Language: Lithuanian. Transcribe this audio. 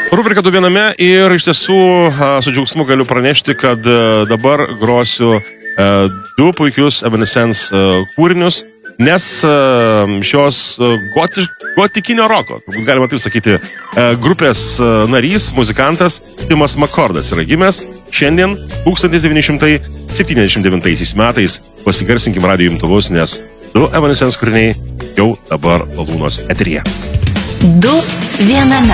Rubrika du viename ir iš tiesų su džiaugsmu galiu pranešti, kad dabar grosiu du puikius Evanescence kūrinius, nes šios gotikinio roko, galima taip sakyti, grupės narys, muzikantas Timas Makordas yra gimęs šiandien 1979 metais. Pasigarsinkim radijo imtuvus, nes du Evanescence kūriniai jau dabar Lūnos eteryje. Du viename.